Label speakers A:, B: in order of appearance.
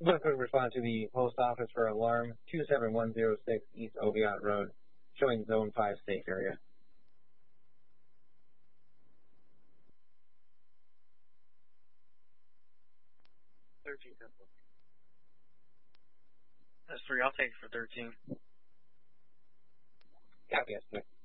A: Quick respond to the post office for alarm 27106 East Oviatt Road, showing Zone 5 safe area.
B: That's 3. I'll take it for 13.
A: Copy, estimate.